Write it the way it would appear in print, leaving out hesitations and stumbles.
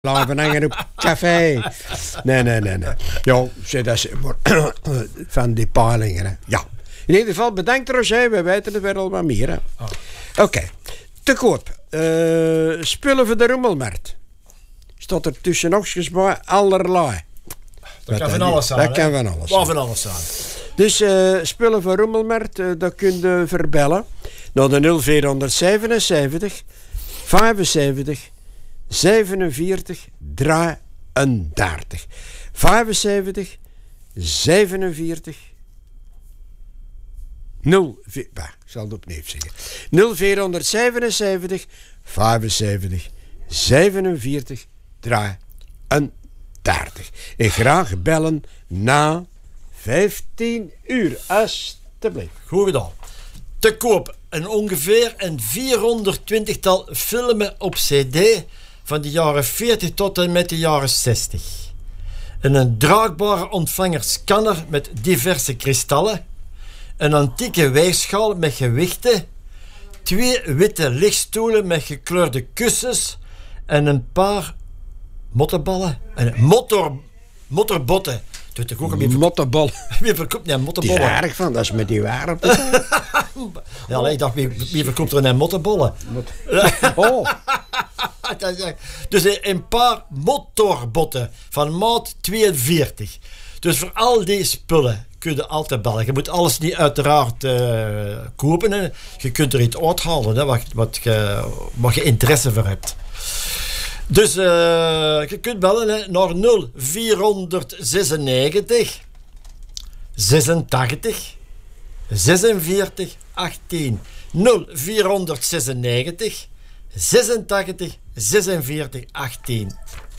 blijven hangen op café. Nee. Ja, zeg dat is van die peilingen. Hè. Ja. In ieder geval, bedankt Roger. We weten er weer al wat meer. Oké. Te koop. Spullen voor de rommelmarkt. Staat er tussen oogstjes bij allerlei. Dat kan van alles zijn. Dat kan van alles zijn. Waar van alles zijn. Dus spullen voor rommelmarkt, dat kun je verbellen. Naar de 0477 75 47 33. 75 47 04. Ik zal het opnieuw zeggen. 0477 75 47 33. En graag bellen na 15 uur, alstublieft. Goed gedaan. Te koop ongeveer een 420-tal filmen op cd van de jaren 40 tot en met de jaren 60. Een draagbare ontvanger-scanner met diverse kristallen. Een antieke weegschaal met gewichten. 2 witte lichtstoelen met gekleurde kussens. En een paar mottenballen. En motorbotten. Doet ook een mottenbol. Wie verkoopt een mottenbollen? Die is erg van, dat is met die waar op ja, ik dacht, wie verkoopt er een mottenbollen? Oh. Dus een paar motorbotten van maat 42. Dus voor al die spullen kun je altijd bellen. Je moet alles niet uiteraard kopen. Hè. Je kunt er iets uithalen hè, wat je interesse voor hebt. Dus je kunt bellen hè, naar 0496 86 46 18. 0496 86 46 18.